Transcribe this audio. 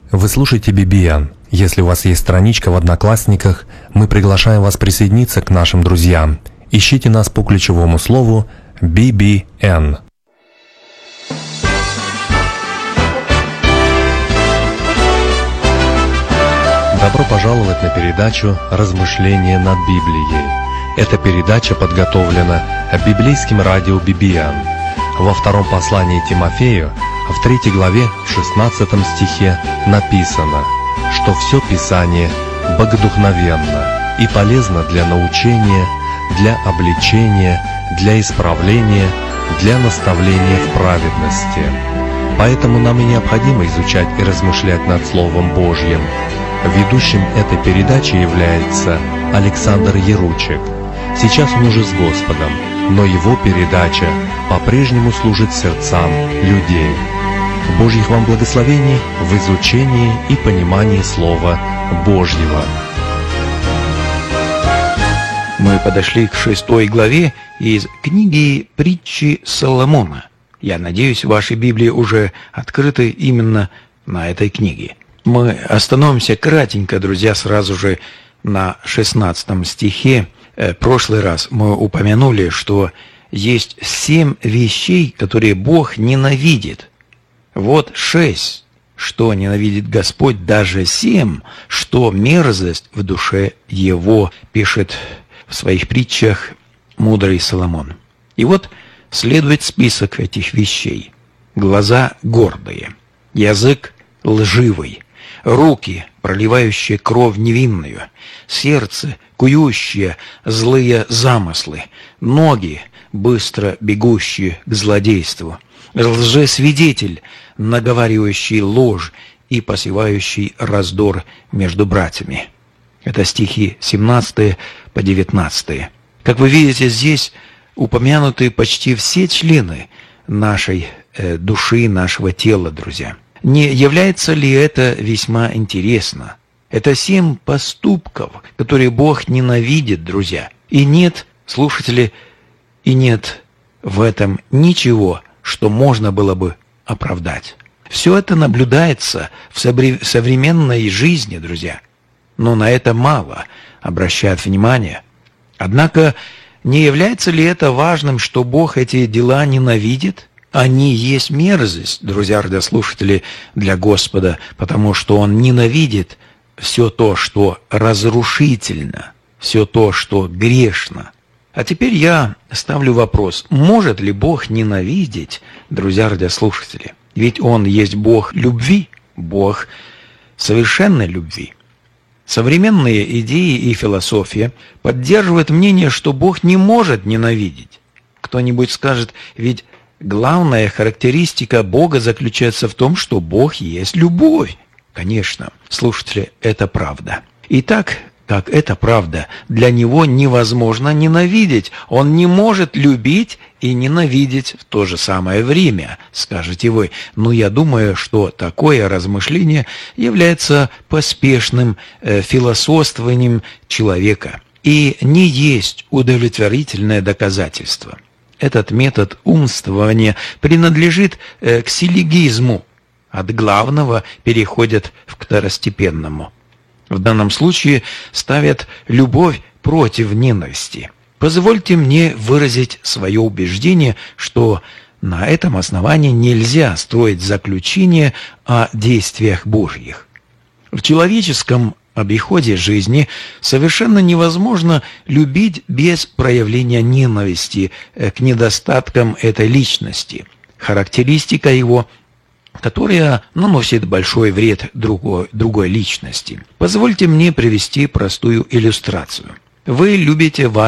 Вы слушаете BBN. Если у вас есть страничка в Одноклассниках, мы приглашаем вас присоединиться к нашим друзьям. Ищите нас по ключевому слову BBN. Добро пожаловать на передачу «Размышления над Библией». Эта передача подготовлена библейским радио BBN. Во втором послании Тимофею, в 3 главе, в 16 стихе написано, что все Писание богодухновенно и полезно для научения, для обличения, для исправления, для наставления в праведности. Поэтому нам и необходимо изучать и размышлять над Словом Божьим. Ведущим этой передачи является Александр Яручек. Сейчас он уже с Господом, но его передача по-прежнему служит сердцам людей. Божьих вам благословений в изучении и понимании Слова Божьего. Мы подошли к 6 главе из книги «Притчи Соломона». Я надеюсь, ваши Библии уже открыты именно на этой книге. Мы остановимся кратенько, друзья, сразу же на 16 стихе. В прошлый раз мы упомянули, что есть 7 вещей, которые Бог ненавидит. Вот 6, что ненавидит Господь, даже 7, что мерзость в душе Его, пишет в своих притчах мудрый Соломон. И вот следует список этих вещей. Глаза гордые, язык лживый, руки, проливающие кровь невинную, сердце, кующее злые замыслы, ноги, быстро бегущие к злодейству, лжесвидетель, наговаривающий ложь и посевающий раздор между братьями. Это стихи 17 по 19. Как вы видите, здесь упомянуты почти все члены нашей души, нашего тела, друзья. Не является ли это весьма интересно? Это 7 поступков, которые Бог ненавидит, друзья. И нет, слушатели, и нет в этом ничего, что можно было бы оправдать. Все это наблюдается в современной жизни, друзья. Но на это мало обращают внимание. Однако, не является ли это важным, что Бог эти дела ненавидит? Они есть мерзость, друзья радиослушатели, для Господа, потому что Он ненавидит все то, что разрушительно, все то, что грешно. А теперь я ставлю вопрос, может ли Бог ненавидеть, друзья радиослушатели? Ведь Он есть Бог любви, Бог совершенной любви. Современные идеи и философия поддерживают мнение, что Бог не может ненавидеть. Кто-нибудь скажет, ведь главная характеристика Бога заключается в том, что Бог есть любовь. Конечно, слушатели, это правда. Итак, как это правда, для Него невозможно ненавидеть. Он не может любить и ненавидеть в то же самое время, скажете вы. Но я думаю, что такое размышление является поспешным философствованием человека и не есть удовлетворительное доказательство. Этот метод умствования принадлежит к силлогизму. От главного переходят к второстепенному. В данном случае ставят любовь против ненависти. Позвольте мне выразить свое убеждение, что на этом основании нельзя строить заключение о действиях Божьих. В человеческом обиходе жизни совершенно невозможно любить без проявления ненависти к недостаткам этой личности. Характеристика его, которая наносит большой вред другой личности. Позвольте мне привести простую иллюстрацию. Вы любите